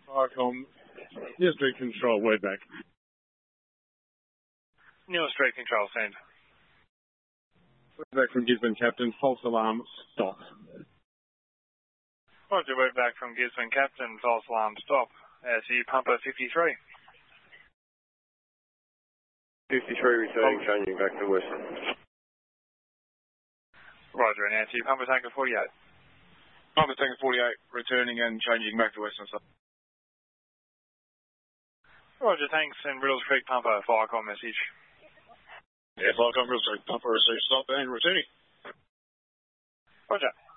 Firecom, Neil Street Control, word back. Neil Street Control, send. Word back from Gisborne Captain, false alarm, stop. Roger, word back from Gisborne Captain, false alarm, stop. SU Pumper 53. 53 returning, changing back to west. Roger, and SU Pumper Tanker 48. Pumper Tanker 48, returning and changing back to western side. Roger, thanks, and Riddles Creek Pumper, Firecom message. Yeah, Firecom, Riddles Creek Pumper, received, stop and returning. Roger.